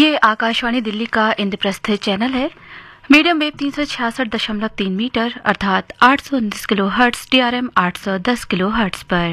ये आकाशवाणी दिल्ली का इंद्रप्रस्थ चैनल है। मीडियम वेव 366.3 मीटर अर्थात 819 kilo hertz DRM 810 kilo hertz पर।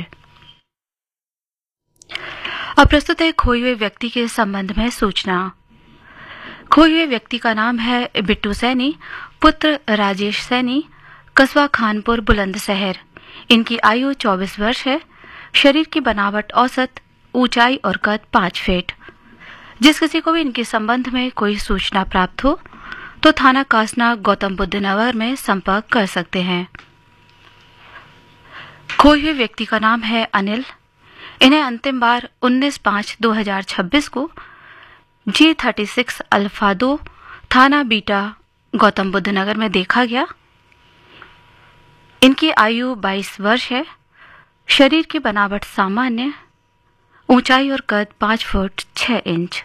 अब प्रस्तुत है खोए हुए व्यक्ति के संबंध में सूचना। खोए हुए व्यक्ति का नाम है बिट्टू सैनी, पुत्र राजेश सैनी, कस्बा खानपुर बुलंदशहर। इनकी आयु 24 वर्ष है। शरीर की बनावट औसत, ऊंचाई और कद 5 फीट। जिस किसी को भी इनके संबंध में कोई सूचना प्राप्त हो तो थाना कासना गौतम बुद्ध नगर में संपर्क कर सकते हैं। खोए हुए व्यक्ति का नाम है अनिल। इन्हें अंतिम बार 19/5/2026 को G36 अल्फा 2 थाना बीटा गौतम बुद्ध नगर में देखा गया। इनकी आयु 22 वर्ष है। शरीर की बनावट सामान्य, ऊंचाई और कद 5 फुट 6 इंच।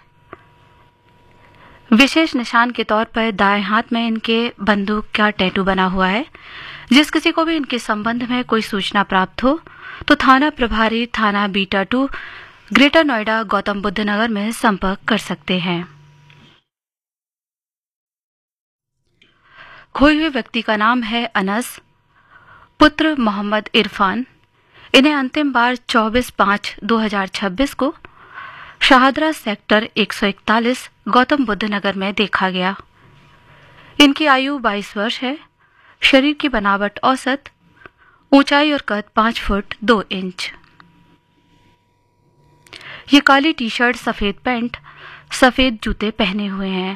विशेष निशान के तौर पर दाएं हाथ में इनके बंदूक का टैटू बना हुआ है। जिस किसी को भी इनके संबंध में कोई सूचना प्राप्त हो तो थाना प्रभारी थाना बीटा 2 ग्रेटर नोएडा गौतम बुद्ध नगर में संपर्क कर सकते हैं। खोए हुए व्यक्ति का नाम है अनस, पुत्र मोहम्मद इरफान। इन्हें अंतिम बार 24/5/2026 को शाहदरा सेक्टर 141 गौतम बुद्ध नगर में देखा गया। इनकी आयु 22 वर्ष है। शरीर की बनावट औसत, ऊंचाई और कद 5 फुट 2 इंच। ये काली टी शर्ट, सफेद पैंट, सफेद जूते पहने हुए हैं।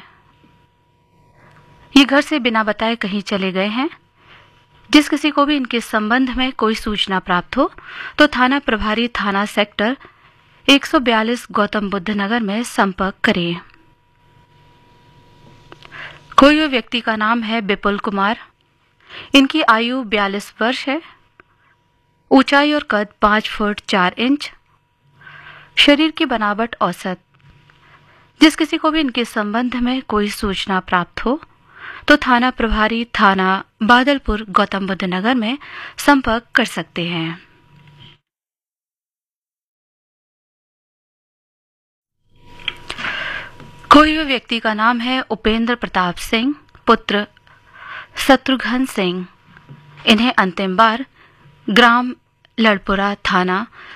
ये घर से बिना बताए कहीं चले गए हैं। जिस किसी को भी इनके संबंध में कोई सूचना प्राप्त हो तो थाना प्रभारी थाना सेक्टर 142 गौतम बुद्ध नगर में संपर्क करें। खोए हुए व्यक्ति का नाम है विपुल कुमार। इनकी आयु 42 वर्ष है। ऊंचाई और कद 5 फुट 4 इंच। शरीर की बनावट औसत। जिस किसी को भी इनके संबंध में कोई सूचना प्राप्त हो तो थाना प्रभारी थाना बादलपुर गौतम बुद्ध नगर में संपर्क कर सकते हैं। खोए हुए व्यक्ति का नाम है उपेंद्र प्रताप सिंह, पुत्र शत्रुघ्न सिंह। इन्हें अंतिम बार ग्राम लड़पुरा थाना